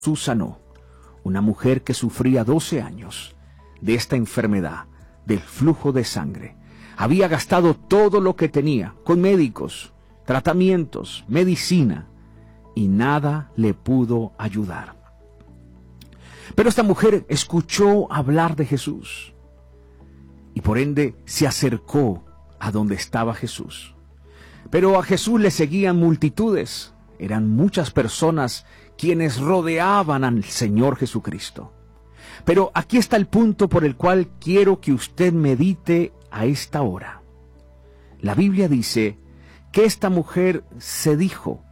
Jesús sanó una mujer que sufría 12 años de esta enfermedad, del flujo de sangre. Había gastado todo lo que tenía con médicos, tratamientos, medicina, y nada le pudo ayudar. Pero esta mujer escuchó hablar de Jesús y por ende se acercó a donde estaba Jesús. Pero a Jesús le seguían multitudes. Eran muchas personas quienes rodeaban al Señor Jesucristo. Pero aquí está el punto por el cual quiero que usted medite a esta hora. La Biblia dice que esta mujer se dijo,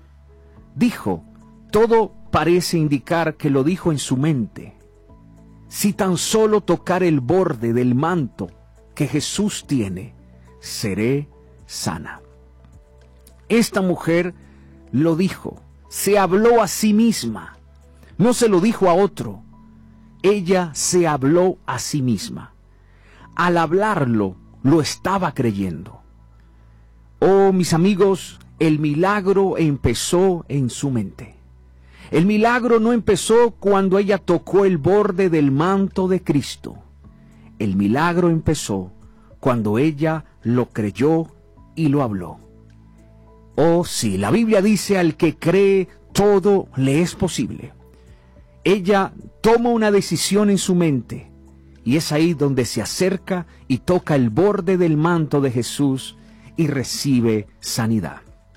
todo parece indicar que lo dijo en su mente: si tan solo tocar el borde del manto que Jesús tiene, seré sana. Esta mujer lo dijo, se habló a sí misma, no se lo dijo a otro. Ella se habló a sí misma. Al hablarlo, lo estaba creyendo. Oh, mis amigos, el milagro empezó en su mente. El milagro no empezó cuando ella tocó el borde del manto de Cristo. El milagro empezó cuando ella lo creyó y lo habló. Oh, sí, la Biblia dice: al que cree, todo le es posible. Ella toma una decisión en su mente y es ahí donde se acerca y toca el borde del manto de Jesús y recibe sanidad.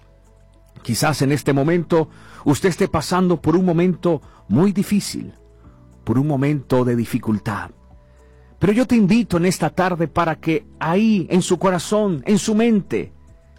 Quizás en este momento usted esté pasando por un momento muy difícil, por un momento de dificultad. Pero yo te invito en esta tarde para que ahí en su corazón, en su mente,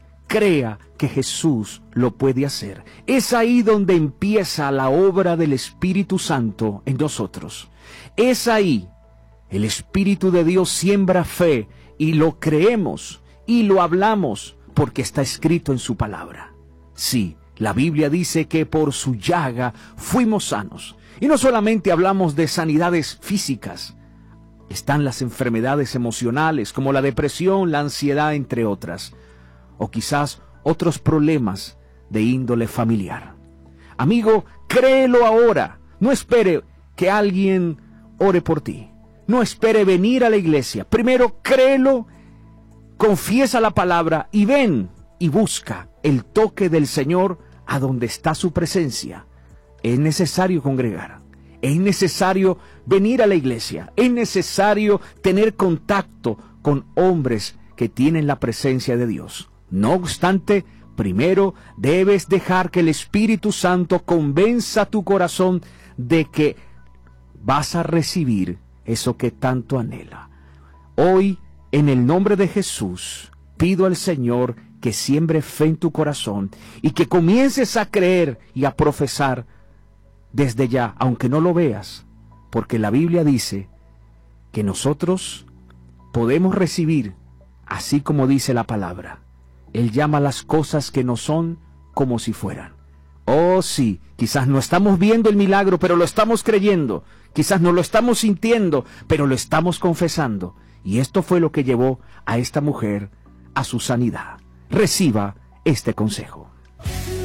crea que Jesús lo puede hacer. Es ahí donde empieza la obra del Espíritu Santo en nosotros. Es ahí. El Espíritu de Dios siembra fe y lo creemos y lo hablamos porque está escrito en su palabra. Sí, la Biblia dice que por su llaga fuimos sanos. Y no solamente hablamos de sanidades físicas. Están las enfermedades emocionales como la depresión, la ansiedad, entre otras. O quizás otros problemas de índole familiar. Amigo, créelo ahora. No espere que alguien ore por ti. No espere venir a la iglesia. Primero créelo, confiesa la palabra y ven y busca el toque del Señor a donde está su presencia. Es necesario congregar. Es necesario venir a la iglesia. Es necesario tener contacto con hombres que tienen la presencia de Dios. No obstante, primero debes dejar que el Espíritu Santo convenza tu corazón de que vas a recibir eso que tanto anhela. Hoy, en el nombre de Jesús, pido al Señor que siembre fe en tu corazón y que comiences a creer y a profesar desde ya, aunque no lo veas, porque la Biblia dice que nosotros podemos recibir así como dice la palabra. Él llama las cosas que no son como si fueran. Oh sí, quizás no estamos viendo el milagro, pero lo estamos creyendo. Quizás no lo estamos sintiendo, pero lo estamos confesando. Y esto fue lo que llevó a esta mujer a su sanidad. Reciba este consejo.